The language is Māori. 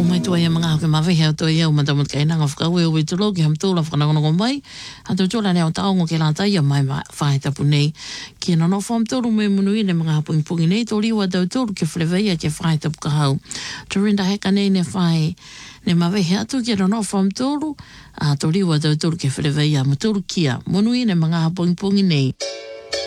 mai tua ia mga hake mawe hea tua ia umatamut ka inanga whakaue ue tulo ki hamtula whakanongonongo mai hantu tula nea o taongo ke lata ia mai whae tapu nei ki na no whamturu me munu i ne mga hapungi nei to liwa tau turu ke whaleweia ke whae tapu ka hau turinda heka nei ne whae ne mawe hea tu ki na no whamturu to liwa tau turu ke whaleweia muturu kia munu i ne mga hapungi nei